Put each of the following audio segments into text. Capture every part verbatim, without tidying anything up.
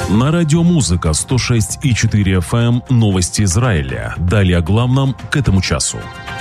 На радио «Музыка» сто шесть и четыре эф эм новости Израиля. Далее о главном к этому часу.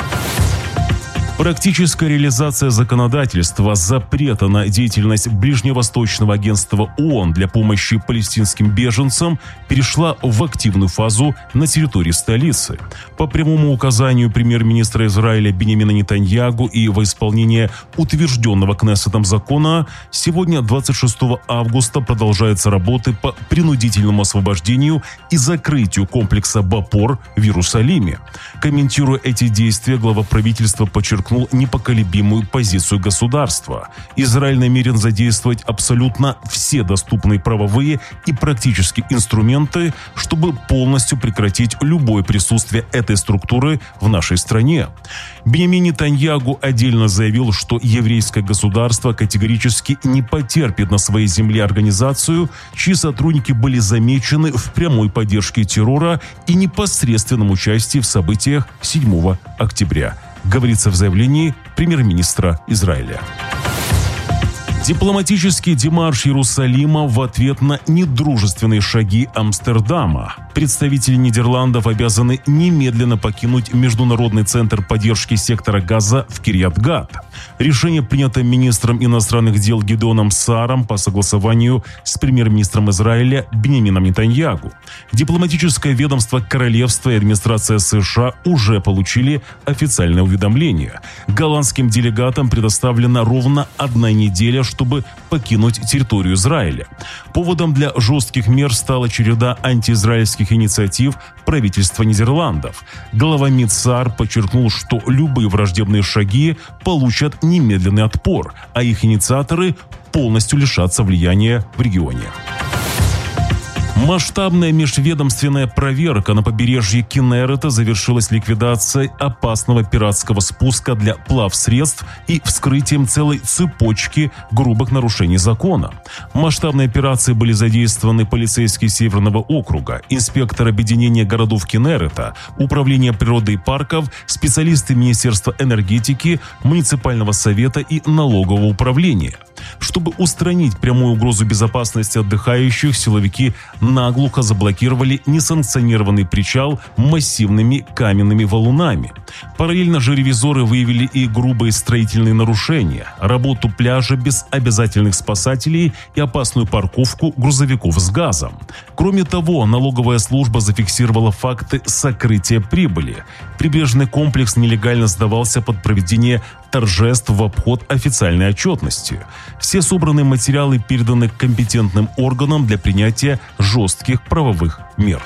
Практическая реализация законодательства запрета на деятельность Ближневосточного агентства ООН для помощи палестинским беженцам перешла в активную фазу на территории столицы. По прямому указанию премьер-министра Израиля Биньямина Нетаньяху и во исполнение утвержденного Кнессетом закона, сегодня, двадцать шестого августа, продолжаются работы по принудительному освобождению и закрытию комплекса Бапор в Иерусалиме. Комментируя эти действия, глава правительства подчеркнул непоколебимую позицию государства. Израиль намерен задействовать абсолютно все доступные правовые и практические инструменты, чтобы полностью прекратить любое присутствие этой структуры в нашей стране. Биньямин Нетаньяху отдельно заявил, что еврейское государство категорически не потерпит на своей земле организацию, чьи сотрудники были замечены в прямой поддержке террора и непосредственном участии в событиях седьмого октября. Говорится в заявлении премьер-министра Израиля. Дипломатический демарш Иерусалима в ответ на недружественные шаги Амстердама. Представители Нидерландов обязаны немедленно покинуть Международный центр поддержки сектора Газа в Кирьят-Гат. Решение принято министром иностранных дел Гидеоном Сааром по согласованию с премьер-министром Израиля Биньямином Нетаньяху. Дипломатическое ведомство Королевства и администрация США уже получили официальное уведомление. Голландским делегатам предоставлена ровно одна неделя, чтобы покинуть территорию Израиля. Поводом для жестких мер стала череда антиизраильских инициатив правительства Нидерландов. Глава МИД Саар подчеркнул, что любые враждебные шаги получат немедленный отпор, а их инициаторы полностью лишатся влияния в регионе. Масштабная межведомственная проверка на побережье Киннерета завершилась ликвидацией опасного пиратского спуска для плавсредств и вскрытием целой цепочки грубых нарушений закона. В масштабной операции были задействованы полицейские Северного округа, инспектор объединения городов Киннерета, Управление природы и парков, специалисты Министерства энергетики, муниципального совета и налогового управления. Чтобы устранить прямую угрозу безопасности отдыхающих, силовики наглухо заблокировали несанкционированный причал массивными каменными валунами. Параллельно же ревизоры выявили и грубые строительные нарушения, работу пляжа без обязательных спасателей и опасную парковку грузовиков с газом. Кроме того, налоговая служба зафиксировала факты сокрытия прибыли. Прибрежный комплекс нелегально сдавался под проведение торжеств в обход официальной отчетности. Все собранные материалы переданы компетентным органам для принятия жестких правовых мер.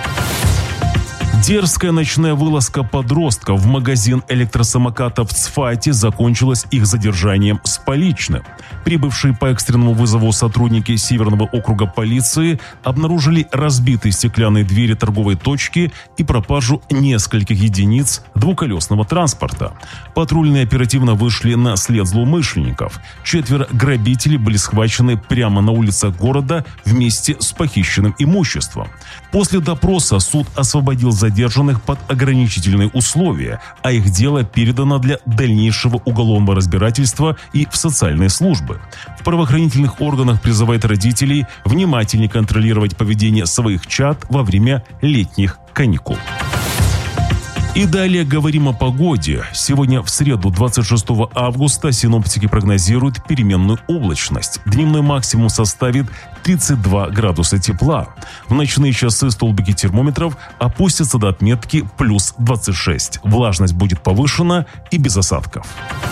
Дерзкая ночная вылазка подростков в магазин электросамокатов в Цфате закончилась их задержанием с поличным. Прибывшие по экстренному вызову сотрудники Северного округа полиции обнаружили разбитые стеклянные двери торговой точки и пропажу нескольких единиц двухколесного транспорта. Патрульные оперативно вышли на след злоумышленников. Четверо грабителей были схвачены прямо на улицах города вместе с похищенным имуществом. После допроса суд освободил задержанных под ограничительные условия, а их дело передано для дальнейшего уголовного разбирательства и в социальные службы. В правоохранительных органах призывают родителей внимательнее контролировать поведение своих чад во время летних каникул. И далее говорим о погоде. Сегодня в среду, двадцать шестого августа, синоптики прогнозируют переменную облачность. Дневной максимум составит тридцать два градуса тепла. В ночные часы столбики термометров опустятся до отметки плюс двадцать шесть. Влажность будет повышена и без осадков.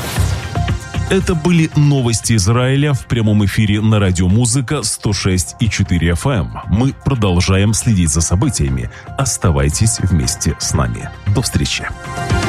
Это были новости Израиля в прямом эфире на радио «Музыка» сто шесть и четыре эф эм. Мы продолжаем следить за событиями. Оставайтесь вместе с нами. До встречи.